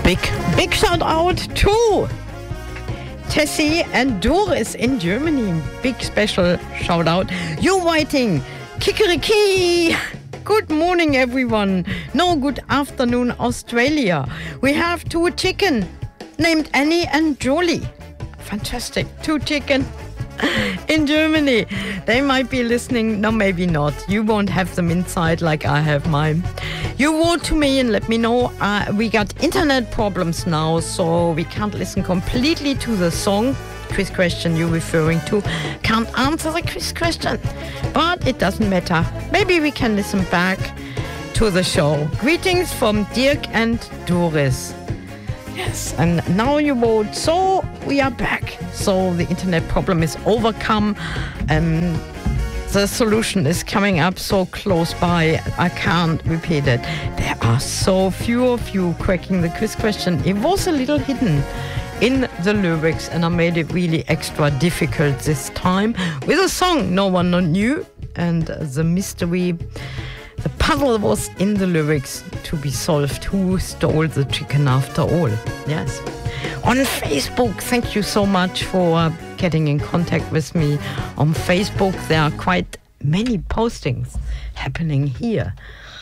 Big shout out to Tessie and Doris in Germany. Big special shout out. You're waiting. Kikeriki. Good morning, everyone. No, good afternoon, Australia. We have two chicken named Annie and Jolie. Fantastic. Two chicken in Germany. They might be listening. No, maybe not. You won't have them inside like I have mine. You wrote to me and let me know. We got internet problems now, so we can't listen completely to the song. Quiz question you're referring to. Can't answer the quiz question. But it doesn't matter. Maybe we can listen back to the show. Greetings from Dirk and Doris. Yes, and now you vote. So we are back. So the internet problem is overcome. The solution is coming up so close by, I can't repeat it. There are so few of you cracking the quiz question. It was a little hidden in the lyrics, and I made it really extra difficult this time with a song no one knew, and the mystery, the puzzle was in the lyrics to be solved. Who stole the chicken after all? Yes. On Facebook, thank you so much for getting in contact with me on Facebook. There are quite many postings happening here.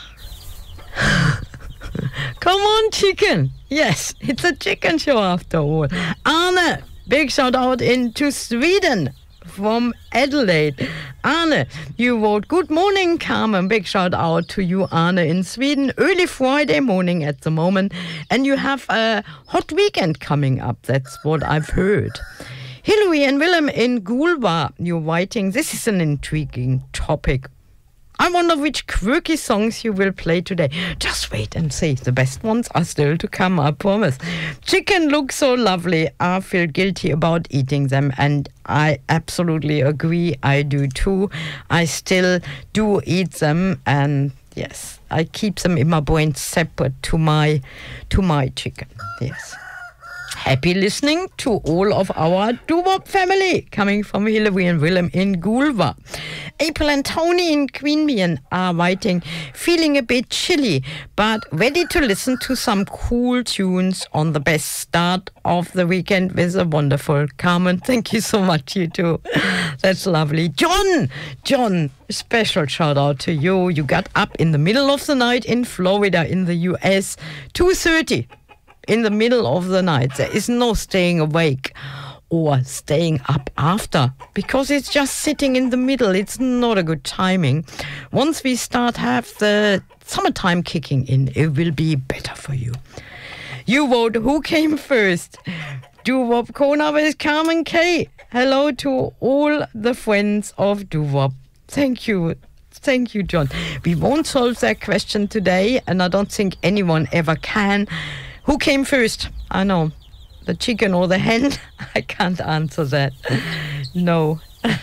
Come on, chicken. Yes, it's a chicken show after all. Arne, big shout out into Sweden from Adelaide. Arne, you wrote, good morning, Carmen. Big shout out to you, Arne, in Sweden. Early Friday morning at the moment. And you have a hot weekend coming up. That's what I've heard. Hilary and Willem in Goulwa, you're writing. This is an intriguing topic. I wonder which quirky songs you will play today. Just wait and see. The best ones are still to come, I promise. Chicken looks so lovely. I feel guilty about eating them, and I absolutely agree. I do too. I still do eat them, and yes, I keep them in my brain separate to my chicken. Yes. Happy listening to all of our Doo-Wop family coming from Hilary and Willem in Goulwa. April and Tony in Queanbeyan are writing, feeling a bit chilly, but ready to listen to some cool tunes on the best start of the weekend with a wonderful Carmen. Thank you so much, you too. That's lovely. John, special shout out to you. You got up in the middle of the night in Florida in the US, 2:30. In the middle of the night. There is no staying awake or staying up after, because it's just sitting in the middle. It's not a good timing. Once we start have the summertime kicking in, it will be better for you. You vote who came first? Doo-Wop Corner with Carmen K. Hello to all the friends of Doo-Wop. Thank you. Thank you, John. We won't solve that question today, and I don't think anyone ever can. Who came first? I know. The chicken or the hen? I can't answer that. No.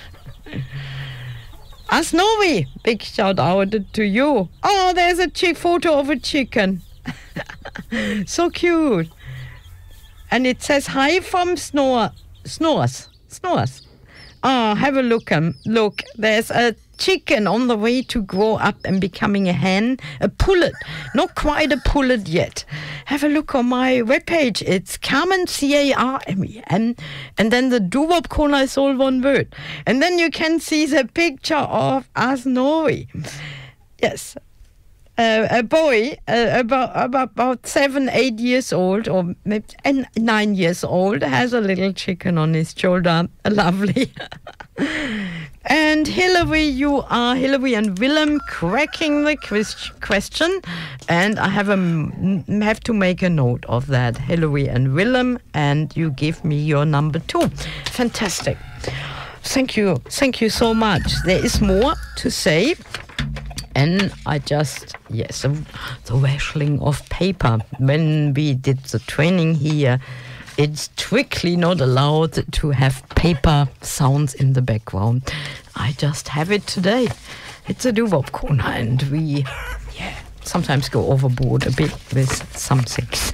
Asnovi, big shout out to you. Oh, there's a photo of a chicken. So cute. And it says, hi from Snores. Oh, have a look. Look, there's a chicken on the way to grow up and becoming a hen, a pullet. Not quite a pullet yet. Have a look on my webpage. It's Carmen, C-A-R-M-E-N, and then the Doo-Wop Corner is all one word. And then you can see the picture of Asnori. Yes. A boy about 7-8 years old, or maybe 9 years old, has a little chicken on his shoulder. Lovely. And Hilary and Willem cracking the question, and I have to make a note of that. Hilary and Willem, and you give me your number too. Fantastic. Thank you so much. There is more to say. And I just, yes, the rustling of paper. When we did the training here, it's strictly not allowed to have paper sounds in the background. I just have it today. It's a Doo-Wop Corner, and we, sometimes go overboard a bit with some things.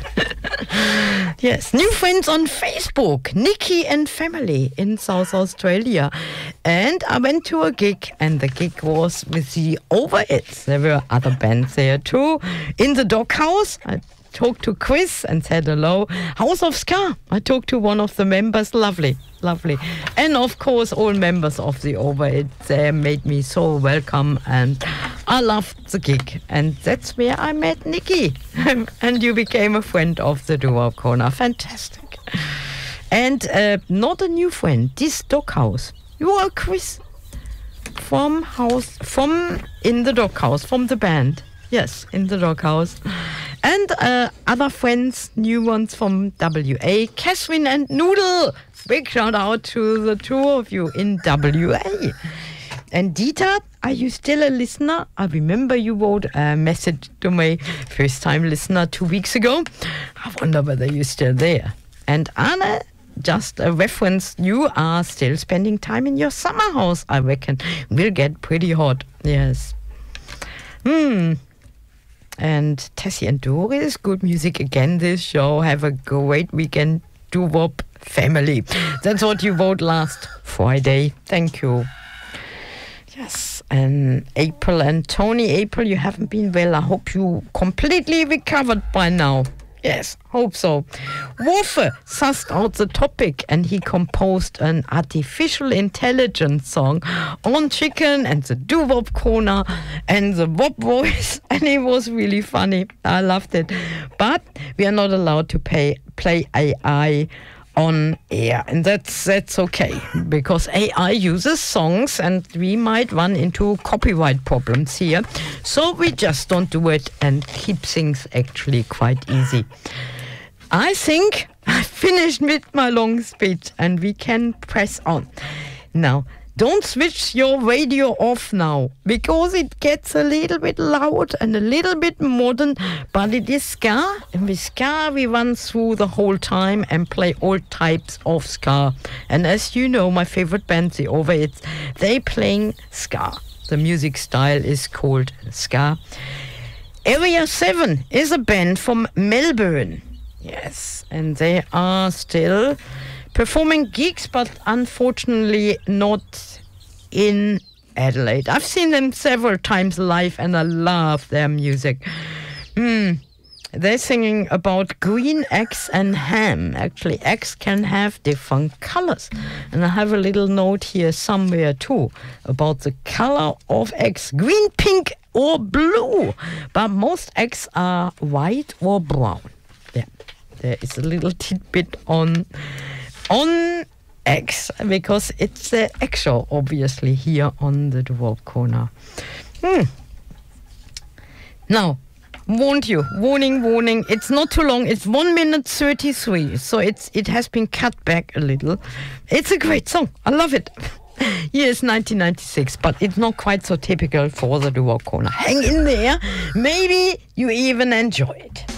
Yes, new friends on Facebook, Nikki and family in South Australia. And I went to a gig, and the gig was with the Overits. There were other bands there too. In the Doghouse, talked to Chris and said hello. House of Ska, I talked to one of the members. Lovely. And of course, all members of the Over. They made me so welcome, and I loved the gig. And that's where I met Nikki. And you became a friend of the Doo-Wop Corner. Fantastic. And not a new friend, this Doghouse. You are Chris from In the Doghouse, from the band. Yes, In the Doghouse. And other friends, new ones from WA, Catherine and Noodle. Big shout out to the two of you in WA. And Dieter, are you still a listener? I remember you wrote a message to my first-time listener 2 weeks ago. I wonder whether you're still there. And Anna, just a reference, you are still spending time in your summer house, I reckon. Will get pretty hot. Yes. And Tessie and Doris, good music again this show. Have a great weekend, Doo-Wop family. That's what you wrote last Friday. Thank you. Yes, and April and Tony. April, you haven't been well. I hope you completely recovered by now. Yes, hope so. Wolfe sussed out the topic and he composed an artificial intelligence song on Chicken and the Doo-Wop Corner and the Wop Voice, and it was really funny. I loved it. But we are not allowed to play AI on air, and that's okay, because AI uses songs and we might run into copyright problems here, so we just don't do it and keep things actually quite easy. I think I finished with my long speech and we can press on. Now, don't switch your radio off now, because it gets a little bit loud and a little bit modern, but it is ska, and with ska we run through the whole time and play all types of ska. And as you know, my favorite band, The Overhits, they playing ska. The music style is called ska. Area 7 is a band from Melbourne. Yes, and they are still performing gigs, but unfortunately not in Adelaide. I've seen them several times live and I love their music. They're singing about green eggs and ham. Actually, eggs can have different colors. And I have a little note here somewhere too about the color of eggs. Green, pink or blue. But most eggs are white or brown. Yeah, there is a little tidbit on eggs, because it's the egg show, obviously, here on the Doo-Wop Corner. Now, warning, it's not too long, it's 1 minute 33, so it has been cut back a little. It's a great song, I love it. Yes, 1996, but it's not quite so typical for the Doo-Wop Corner. Hang in there, maybe you even enjoy it.